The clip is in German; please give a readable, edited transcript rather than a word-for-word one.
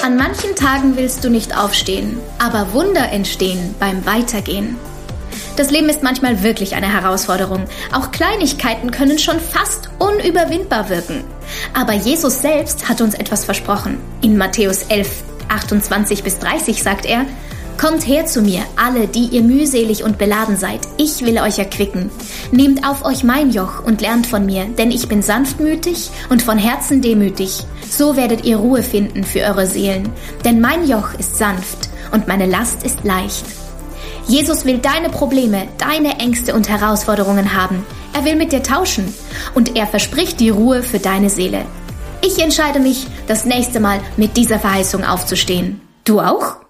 An manchen Tagen willst du nicht aufstehen, aber Wunder entstehen beim Weitergehen. Das Leben ist manchmal wirklich eine Herausforderung. Auch Kleinigkeiten können schon fast unüberwindbar wirken. Aber Jesus selbst hat uns etwas versprochen. In Matthäus 11, 28-30 sagt er: Kommt her zu mir, alle, die ihr mühselig und beladen seid. Ich will euch erquicken. Nehmt auf euch mein Joch und lernt von mir, denn ich bin sanftmütig und von Herzen demütig. So werdet ihr Ruhe finden für eure Seelen. Denn mein Joch ist sanft und meine Last ist leicht. Jesus will deine Probleme, deine Ängste und Herausforderungen haben. Er will mit dir tauschen und er verspricht die Ruhe für deine Seele. Ich entscheide mich, das nächste Mal mit dieser Verheißung aufzustehen. Du auch?